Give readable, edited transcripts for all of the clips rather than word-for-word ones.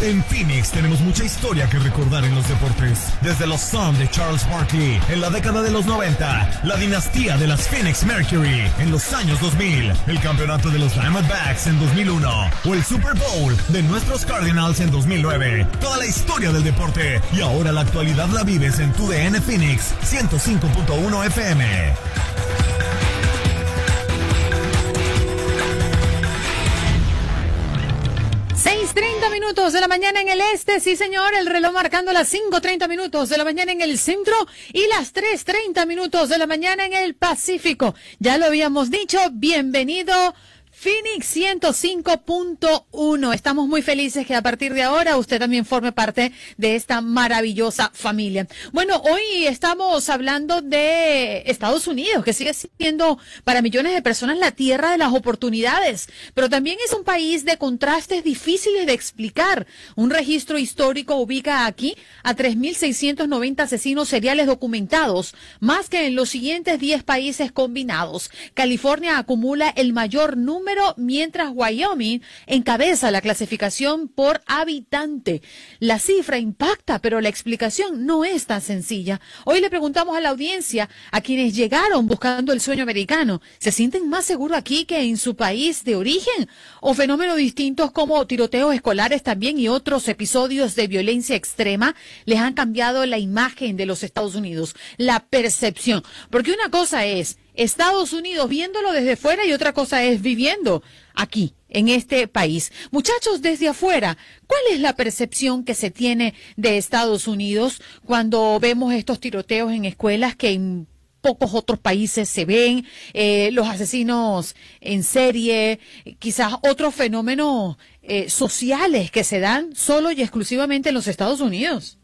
En Phoenix tenemos mucha historia que recordar en los deportes. Desde los Suns de Charles Barkley en la década de los 90, la dinastía de las Phoenix Mercury en los años 2000, el campeonato de los Diamondbacks en 2001 o el Super Bowl de nuestros Cardinals en 2009. Toda la historia del deporte y ahora la actualidad la vives en tu DN Phoenix 105.1 FM. 6:30 minutos de la mañana en el este, sí señor, el reloj marcando las 5:30 minutos de la mañana en el centro y las 3:30 minutos de la mañana en el Pacífico. Ya lo habíamos dicho, bienvenido Phoenix 105.1. Estamos muy felices que a partir de ahora usted también forme parte de esta maravillosa familia. Bueno, hoy estamos hablando de Estados Unidos, que sigue siendo para millones de personas la tierra de las oportunidades, pero también es un país de contrastes difíciles de explicar. Un registro histórico ubica aquí a 3.690 asesinos seriales documentados, más que en los siguientes 10 países combinados. California acumula el mayor número, mientras Wyoming encabeza la clasificación por habitante. La cifra impacta, pero la explicación no es tan sencilla. Hoy le preguntamos a la audiencia, a quienes llegaron buscando el sueño americano, ¿se sienten más seguros aquí que en su país de origen? ¿O fenómenos distintos como tiroteos escolares también y otros episodios de violencia extrema les han cambiado la imagen de los Estados Unidos, la percepción? Porque una cosa es Estados Unidos viéndolo desde fuera y otra cosa es viviendo aquí, en este país. Muchachos, desde afuera, ¿cuál es la percepción que se tiene de Estados Unidos cuando vemos estos tiroteos en escuelas que en pocos otros países se ven, los asesinos en serie, quizás otros fenómenos sociales que se dan solo y exclusivamente en los Estados Unidos?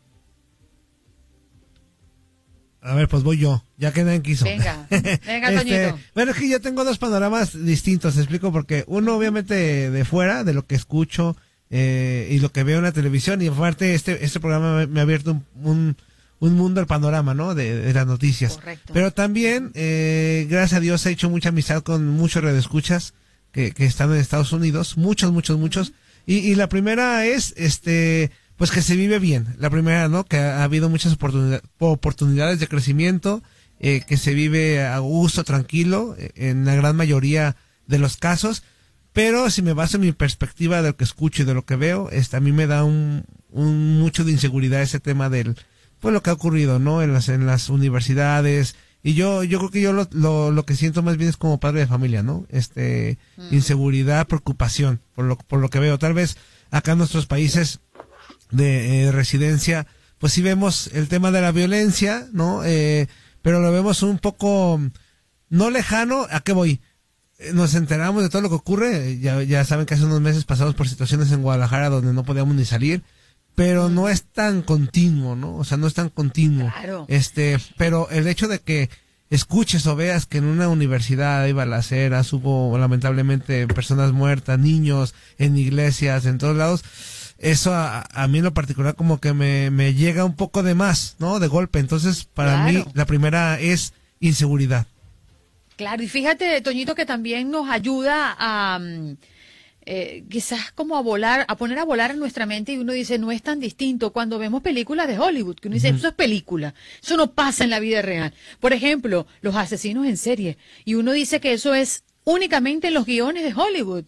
A ver, pues voy yo, ya que nadie quiso. Venga, Toñito. Bueno, es que yo tengo dos panoramas distintos, te explico, porque uno obviamente de fuera, de lo que escucho y lo que veo en la televisión, y aparte este programa me ha abierto un mundo al panorama, ¿no? De las noticias. Correcto. Pero también, gracias a Dios, he hecho mucha amistad con muchos radioescuchas que están en Estados Unidos, muchos. Y la primera es, pues que se vive bien. La primera, ¿no? Que ha habido muchas oportunidades de crecimiento, que se vive a gusto, tranquilo, en la gran mayoría de los casos. Pero si me baso en mi perspectiva de lo que escucho y de lo que veo, a mí me da mucho de inseguridad ese tema pues lo que ha ocurrido, ¿no? En las universidades. Y yo creo que yo lo que siento más bien es como padre de familia, ¿no? Inseguridad, preocupación, por lo que veo. Tal vez acá en nuestros países de residencia, pues sí vemos el tema de la violencia, ¿no? Pero lo vemos un poco no lejano. ¿A qué voy? Nos enteramos de todo lo que ocurre. Ya saben que hace unos meses pasamos por situaciones en Guadalajara donde no podíamos ni salir, pero no es tan continuo, ¿no? O sea, no es tan continuo. Claro. Pero el hecho de que escuches o veas que en una universidad hay balaceras, hubo lamentablemente personas muertas, niños, en iglesias, en todos lados, eso a mí en lo particular como que me llega un poco de más, ¿no? De golpe. Entonces, para mí, la primera es inseguridad. Claro, y fíjate, Toñito, que también nos ayuda a quizás como a poner a volar en nuestra mente, y uno dice, no es tan distinto cuando vemos películas de Hollywood, que uno dice, eso es película, eso no pasa en la vida real. Por ejemplo, los asesinos en serie, y uno dice que eso es únicamente en los guiones de Hollywood.